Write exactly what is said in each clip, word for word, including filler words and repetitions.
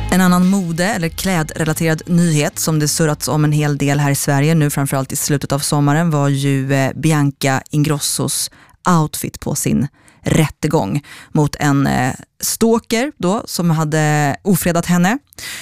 En annan mode- eller klädrelaterad nyhet som det surrats om en hel del här i Sverige nu, framförallt i slutet av sommaren, var ju eh, Bianca Ingrossos outfit på sin rättegång mot en eh, stalker då, som hade ofredat henne.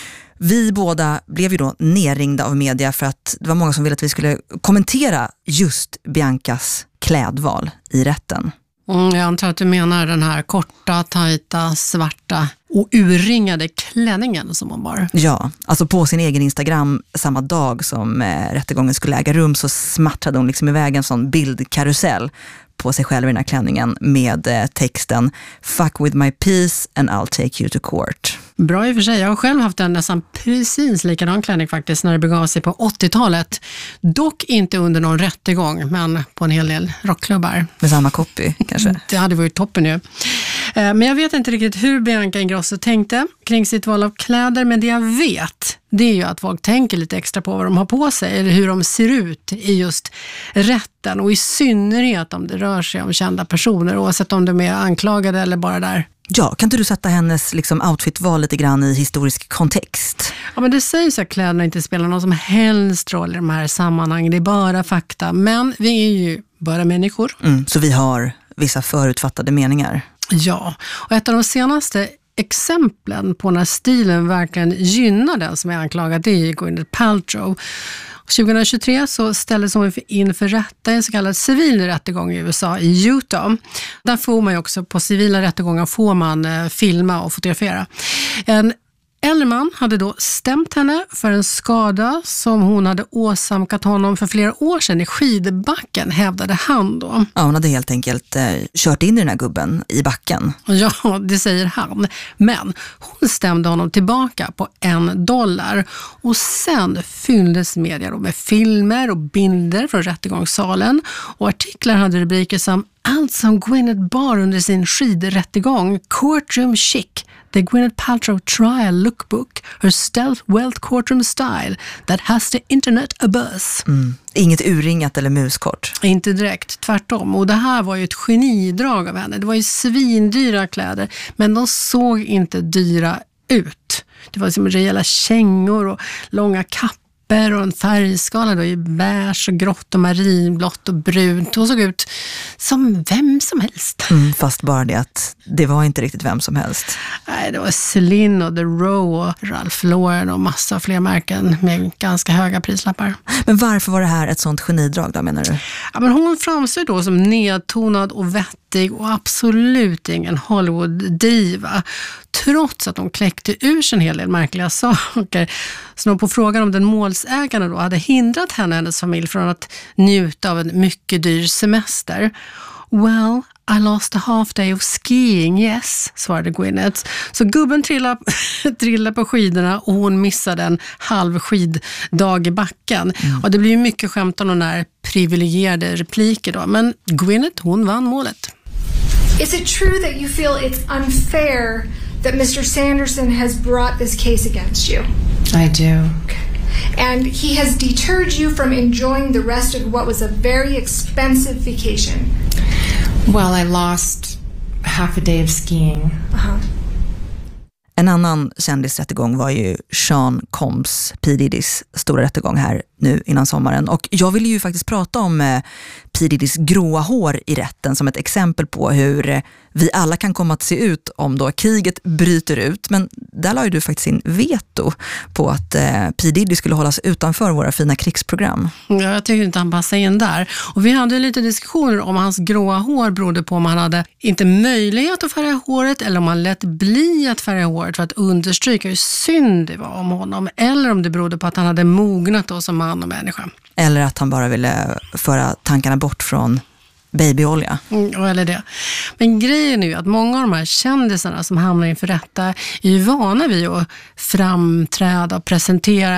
Vi båda blev ju då nerringda av media för att det var många som ville att vi skulle kommentera just Biancas klädval i rätten. Mm, jag antar att du menar den här korta, tajta, svarta och urringade klänningen som hon bar. Ja, alltså på sin egen Instagram samma dag som eh, rättegången skulle äga rum så smattrade hon liksom iväg en sån bildkarusell på sig själv i den här klänningen med eh, texten "Fuck with my peace and I'll take you to court". Bra i och för sig. Jag har själv haft en nästan precis likadan klänning faktiskt när det begav sig på åttiotalet. Dock inte under någon rättegång, men på en hel del rockklubbar. Med samma copy kanske? Det hade varit toppen ju. Men jag vet inte riktigt hur Bianca Ingrosso tänkte kring sitt val av kläder, men det jag vet, det är ju att folk tänker lite extra på vad de har på sig eller hur de ser ut i just rätten, och i synnerhet om det rör sig om kända personer, oavsett om de är anklagade eller bara där. Ja, kan inte du sätta hennes liksom, outfitval lite grann i historisk kontext? Ja, men det sägs att kläderna inte spelar någon som helst roll i de här sammanhangen. Det är bara fakta. Men vi är ju bara människor. Mm, så vi har vissa förutfattade meningar. Ja, och ett av de senaste exemplen på när stilen verkligen gynnar den som är anklagad, det är Gwyneth Paltrow. tjugohundratjugotre så ställdes hon in för rätta i en så kallad civil rättegång i U S A, i Utah. Där får man ju också, på civila rättegångar får man eh, filma och fotografera. En äldre man hade då stämt henne för en skada som hon hade åsamkat honom för flera år sedan i skidbacken, hävdade han då. Ja, hon hade helt enkelt eh, kört in i den här gubben i backen. Ja, det säger han. Men hon stämde honom tillbaka på en dollar. Och sen fylldes media då med filmer och bilder från rättegångssalen. Och artiklar hade rubriker som "Allt som Gwyneth bar under sin skidrättegång, Courtroom Chic, The Gwyneth Paltrow Trial Lookbook, Her Stealth Wealth Courtroom Style that has the internet a buzz." Mm. Inget urringat eller muskort. Inte direkt, tvärtom. Och det här var ju ett genidrag av henne. Det var ju svindyra kläder, men de såg inte dyra ut. Det var som rejäla kängor och långa kappor och en färgskala då i beige och grått och marinblått och brunt. Hon såg ut som vem som helst. Mm, fast bara det att det var inte riktigt vem som helst. Nej, det var Celine och The Row och Ralph Lauren och massa fler märken med ganska höga prislappar. Men varför var det här ett sånt genidrag då, menar du? Ja, men hon framstår då som nedtonad och vettig och absolut ingen Hollywood-diva. Trots att hon kläckte ur sig en hel del märkliga saker. Så på frågan om den målsägande då hade hindrat henne och hennes familj från att njuta av en mycket dyr semester. "Well, I lost a half day of skiing, yes", svarade Gwyneth. Så gubben trillade, trillade på skidorna och hon missade en halv skiddag i backen. Mm. Och det blir ju mycket skämt om de där privilegierade repliker då. Men Gwyneth, hon vann målet. Is it true that you feel it's unfair that Mister Sanderson has brought this case against you? I do. And he has deterred you from enjoying the rest of what was a very expensive vacation? Well, I lost half a day of skiing. Uh-huh. En annan kändisrättegång var ju Sean Combs, P. Diddys stora rättegång här nu innan sommaren. Och jag ville ju faktiskt prata om eh, P. Diddys gråa hår i rätten som ett exempel på hur eh, vi alla kan komma att se ut om då kriget bryter ut. Men där la ju du faktiskt in veto på att eh, P. Diddy skulle hållas utanför våra fina krigsprogram. Ja, jag tycker inte han passade in där. Och vi hade lite diskussioner om hans gråa hår berodde på om han hade inte möjlighet att färga håret eller om han lät bli att färga håret för att understryka hur synd det var om honom. Eller om det berodde på att han hade mognat då som man och människa. Eller att han bara ville föra tankarna bort från babyolja. Mm, eller det. Men grejen är ju att många av de här kändisarna som hamnar inför rätta är ju vana vid att framträda och presentera en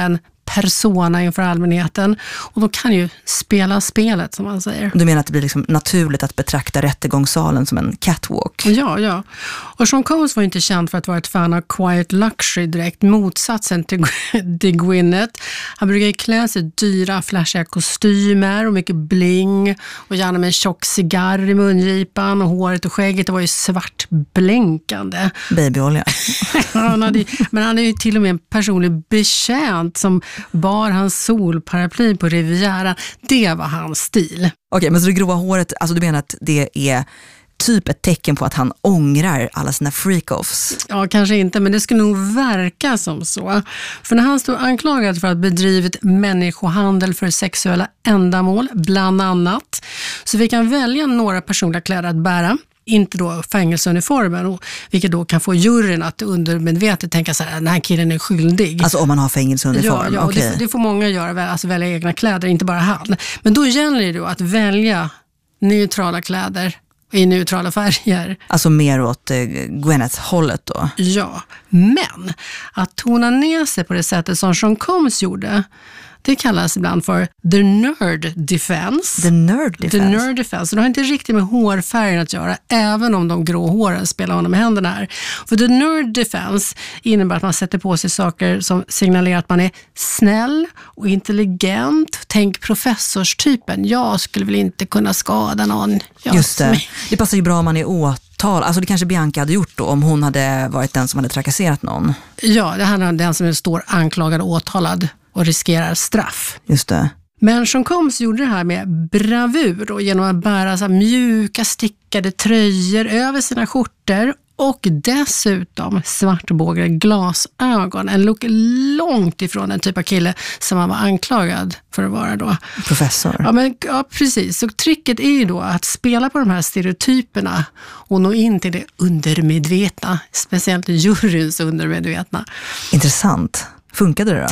persona inför allmänheten. Och de kan ju spela spelet, som man säger. Du menar att det blir liksom naturligt att betrakta rättegångssalen som en catwalk? Ja, ja. Och Sean Combs var inte känd för att vara ett fan av quiet luxury, direkt motsatsen till, till Gwyneth. Han brukar klä sig dyra, flashiga kostymer och mycket bling och gärna med en tjock cigarr i mungipan, och håret och skägget det var ju svart blänkande. Babyolja. han hade, men han är ju till och med en personlig betjänt som bar hans solparaply på Riviera. Det var hans stil. Okej, men så det grova håret, alltså du menar att det är typ ett tecken på att han ångrar alla sina freak-offs? Ja, kanske inte, men det skulle nog verka som så. För när han stod anklagad för att bedrivit människohandel för sexuella ändamål, bland annat, så vi kan välja några personliga kläder att bära. Inte då fängelseuniformen, och vilket då kan få juryn att undermedvetet tänka så här, den här killen är skyldig. Alltså om man har fängelseuniform? Ja, ja och okay. det, det får många göra, alltså välja egna kläder, inte bara han. Men då gäller det då att välja neutrala kläder i neutrala färger. Alltså mer åt eh, Gwyneth-hållet då? Ja, men att tona ner sig på det sättet som Sean Combs gjorde, det kallas ibland för the nerd defense. The nerd defense? The nerd defense. Det har inte riktigt med hårfärgen att göra, även om de grå håren spelar honom i händerna här. För the nerd defense innebär att man sätter på sig saker som signalerar att man är snäll och intelligent. Tänk professorstypen. Jag skulle väl inte kunna skada någon. Jag Just det. Det passar ju bra om man är åtal. Alltså det kanske Bianca hade gjort då, om hon hade varit den som hade trakasserat någon. Ja, det handlar om den som står anklagad och åtalad och riskerar straff. Just det. Men Sean Combs gjorde det här med bravur och genom att bära så här mjuka stickade tröjor över sina skjortor och dessutom svartbågade glasögon. En look långt ifrån den typ av kille som han var anklagad för att vara då. Professor. Ja, men, ja precis. Så tricket är ju då att spela på de här stereotyperna och nå in till det undermedvetna. Speciellt juryns undermedvetna. Intressant. Funkade det då?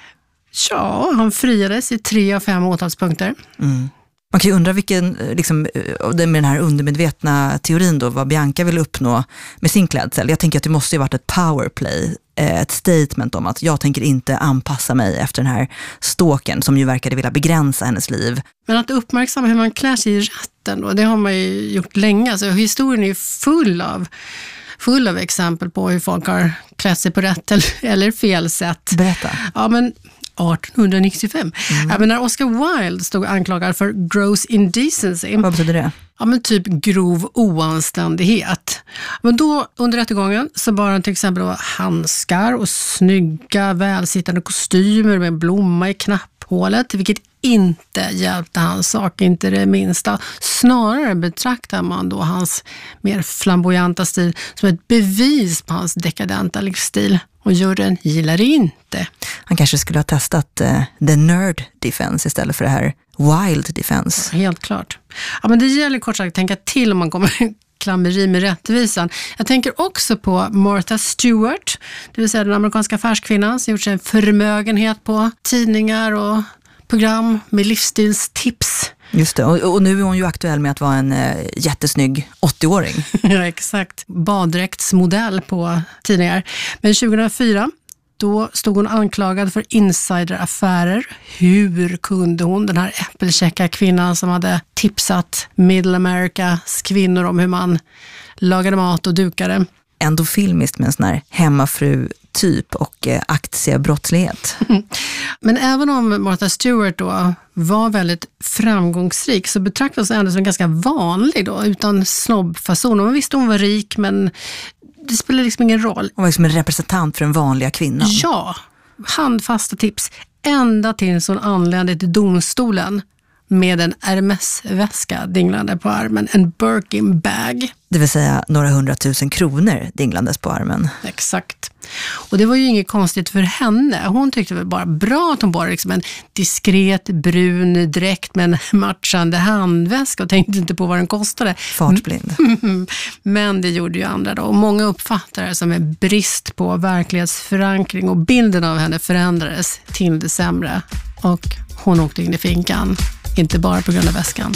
Ja, han friades i tre av fem åtalspunkter. Mm. Man kan ju undra vilken, liksom, med den här undermedvetna teorin då, vad Bianca vill uppnå med sin klädsel. Jag tänker att det måste ju varit ett powerplay, ett statement om att jag tänker inte anpassa mig efter den här ståken som ju verkade vilja begränsa hennes liv. Men att uppmärksamma hur man klär sig i rätten då, det har man ju gjort länge. Alltså, historien är ju full av full av exempel på hur folk har klätt sig på rätt eller fel sätt. Berätta. Ja, men arton nittiofem. Mm. Ja, men när Oscar Wilde stod anklagad för gross indecency. Vad betyder det? Ja, men typ grov oanständighet. Men då under rättegången så bar han till exempel då handskar och snygga välsittande kostymer med blomma i knapphålet, vilket inte hjälpte hans sak, inte det minsta. Snarare betraktar man då hans mer flamboyanta stil som ett bevis på hans dekadenta livsstil. Och juryn gillar det inte. Han kanske skulle ha testat uh, the nerd defense istället för det här wild defense. Ja, helt klart. Ja, men det gäller kort sagt att tänka till om man kommer klammeri med rättvisan. Jag tänker också på Martha Stewart, det vill säga den amerikanska affärskvinnan som gjort sig en förmögenhet på tidningar och program med livsstilstips. Just det, och, och nu är hon ju aktuell med att vara en eh, jättesnygg åttio-åring. Ja, exakt. Baddräktsmodell på tidningar. Men tjugohundrafyra, då stod hon anklagad för insideraffärer. Hur kunde hon, den här äppelkäcka kvinnan som hade tipsat Middle Americas kvinnor om hur man lagade mat och dukade? Ändå filmiskt med en sån här hemmafru typ och eh, aktiebrottslighet. Men även om Martha Stewart då var väldigt framgångsrik så betraktas hon ändå som ganska vanlig då, utan snobbfason. Man visste hon var rik, men det spelar liksom ingen roll. Hon var liksom en representant för den vanliga kvinnan. Ja, handfasta tips. Ända tills hon anlände till domstolen med en Hermes-väska dinglande på armen. En Birkin bag. Det vill säga några hundratusen kronor dinglandes på armen. Exakt. Och det var ju inget konstigt för henne. Hon tyckte väl bara bra att hon bara liksom en diskret brun dräkt med en matchande handväska och tänkte inte på vad den kostade. Fartblind. Men det gjorde ju andra då. Och många uppfattar det som en brist på verklighetsförankring och bilden av henne förändrades till det sämre. Och hon åkte in i finkan. Inte bara på grund av väskan.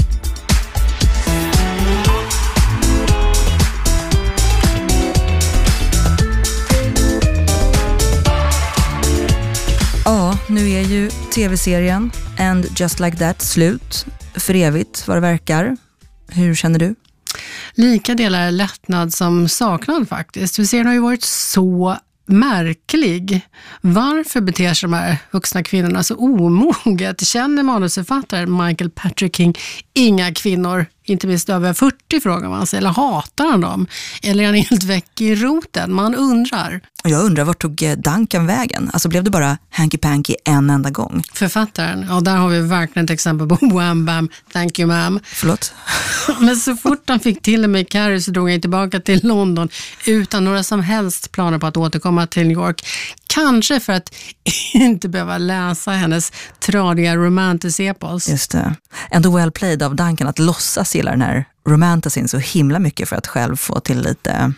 Ja, nu är ju tv-serien And Just Like That slut för evigt vad det verkar. Hur känner du? Lika delar lättnad som saknad faktiskt. Du ser, har ju varit så märklig. Varför beter sig de här vuxna kvinnorna så omoget? Känner manusförfattaren Michael Patrick King inga kvinnor, inte minst över fyrtio, frågar man sig, eller hatar han dem? Eller är han helt väck i roten? Man undrar. Och jag undrar, vart tog Duncan vägen? Alltså blev det bara hanky-panky en enda gång? Författaren, ja, där har vi verkligen ett exempel på wham bam, thank you ma'am. Förlåt? Men så fort han fick till med Carrie så drog han tillbaka till London utan några som helst planer på att återkomma till New York. Kanske för att inte behöva läsa hennes tradiga romantic-epos. Just det. Ändå well played av Duncan att låtsas gilla den här romanticin så himla mycket för att själv få till lite...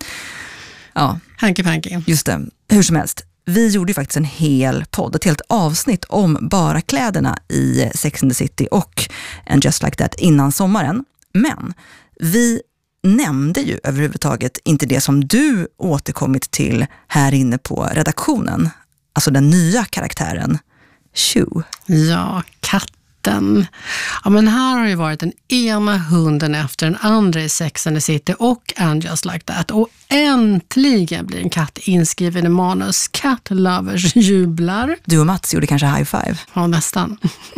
Ja. Hanky-panky. Just det. Hur som helst. Vi gjorde ju faktiskt en hel podd, ett helt avsnitt om bara kläderna i Sex and the City och And Just Like That innan sommaren. Men vi nämnde ju överhuvudtaget inte det som du återkommit till här inne på redaktionen. Alltså den nya karaktären, Sue. Ja, katten. Ja, men här har ju varit den ena hunden efter den andra i Sex and the City och And Just Like That. Och äntligen blir en katt inskriven i manus. Cat lovers jublar. Du och Mats gjorde kanske high five. Ja, nästan.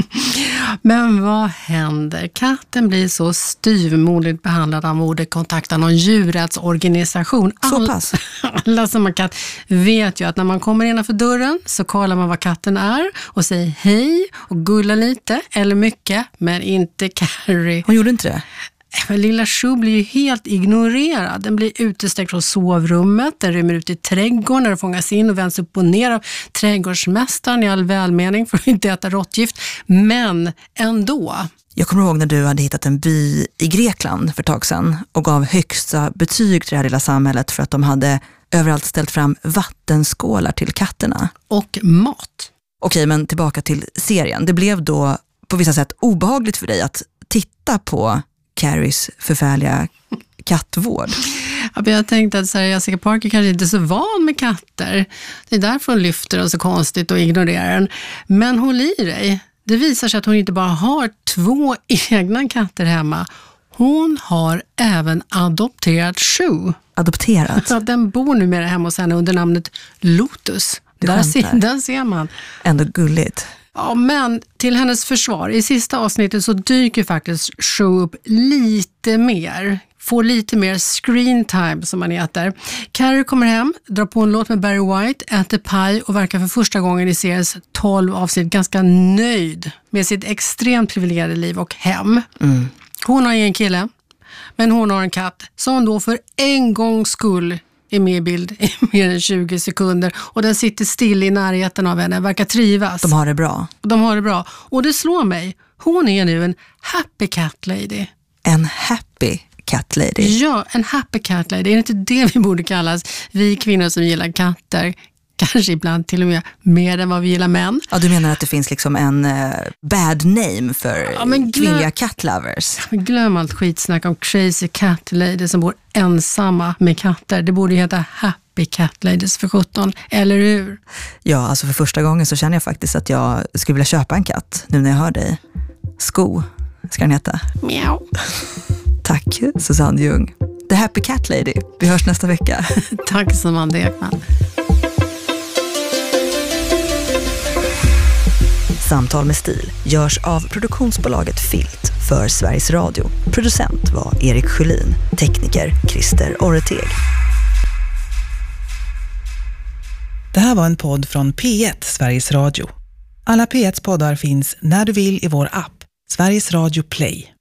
Men vad händer? Katten blir så styvmodigt behandlad av modet kontakta någon djurrättsorganisation. Så pass. Alla som har katt vet ju att när man kommer innanför dörren så kollar man vad katten är och säger hej och gullar lite eller mycket, men inte Carrie. Hon gjorde inte det? Men lilla Sue blir ju helt ignorerad. Den blir utestängt från sovrummet, den rymmer ut i trädgården när den fångas in och vänds upp och ner av trädgårdsmästaren i all välmening för att inte äta råttgift. Men ändå. Jag kommer ihåg när du hade hittat en by i Grekland för ett tag sedan och gav högsta betyg till det här lilla samhället för att de hade överallt ställt fram vattenskålar till katterna. Och mat. Okej, men tillbaka till serien. Det blev då på vissa sätt obehagligt för dig att titta på Carries förfärliga kattvård. Ja, jag tänkte att Jessica Parker kanske inte är så van med katter. Det är därför hon lyfter och så konstigt och ignorerar den. Men håll i dig. Det visar sig att hon inte bara har två egna katter hemma. Hon har även adopterat Sue. Adopterat? Så den bor numera hemma hos henne under namnet Lotus. Där ser, där ser man. Ändå gulligt. Ja, men till hennes försvar, i sista avsnittet så dyker faktiskt Sue upp lite mer. Får lite mer screen time som man heter. Carrie kommer hem, drar på en låt med Barry White, äter paj och verkar för första gången i seriens tolv avsnitt ganska nöjd med sitt extremt privilegierade liv och hem. Mm. Hon har ingen kille, men hon har en katt som då för en gångs skull är med i bild i mer än tjugo sekunder och den sitter still i närheten av henne, verkar trivas. De har det bra. De har det bra. Och det slår mig, hon är nu en happy cat lady. En happy cat lady? Ja, en happy cat lady. Är det inte det vi borde kallas? Vi kvinnor som gillar katter. Kanske ibland till och med mer än vad vi gillar män. Ja, du menar att det finns liksom en uh, bad name för ja, glöm, kvinnliga cat lovers? Men glöm allt skitsnack om crazy cat ladies som bor ensamma med katter. Det borde heta happy cat ladies för sjutton, eller hur? Ja, alltså för första gången så känner jag faktiskt att jag skulle vilja köpa en katt nu när jag hör dig. Sko ska den heta. Miau. Tack Susanne Ljung. The Happy Cat Lady. Vi hörs nästa vecka. Tack Samantha Ekman. Samtal med stil görs av produktionsbolaget Filt för Sveriges Radio. Producent var Erik Sjölin, tekniker Christer Orreteg. Det här var en podd från P ett, Sveriges Radio. Alla P ett poddar finns när du vill i vår app, Sveriges Radio Play.